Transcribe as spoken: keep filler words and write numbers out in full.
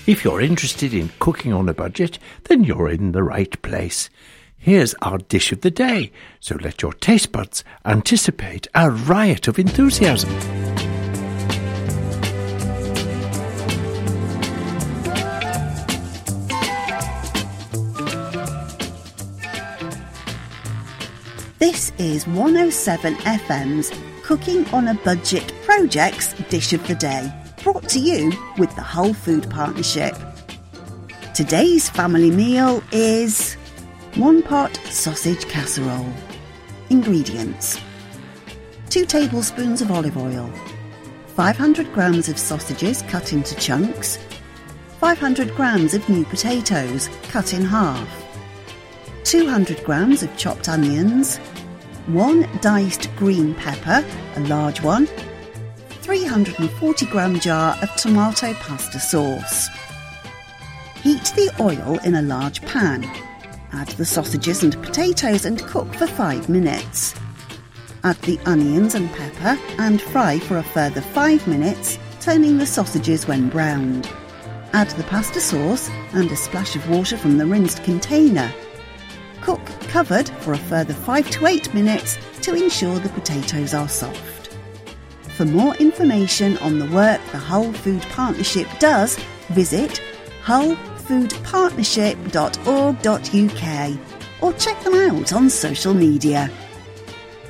If you're interested in cooking on a budget, then you're in the right place. Here's our dish of the day, so let your taste buds anticipate a riot of enthusiasm. This is one oh seven F M's Cooking on a Budget Project's Dish of the Day, brought to you with the Hull Food Partnership. Today's family meal is one pot sausage casserole. Ingredients: two tablespoons of olive oil, five hundred grams of sausages cut into chunks, five hundred grams of new potatoes cut in half, two hundred grams of chopped onions, one diced green pepper, a large one, three hundred forty gram jar of tomato pasta sauce. Heat the oil in a large pan. Add the sausages and potatoes and cook for five minutes. Add the onions and pepper and fry for a further five minutes, turning the sausages when browned. Add the pasta sauce and a splash of water from the rinsed container. Cook covered for a further five to eight minutes to ensure the potatoes are soft. For more information on the work the Hull Food Partnership does, visit hull food partnership dot org dot U K or check them out on social media.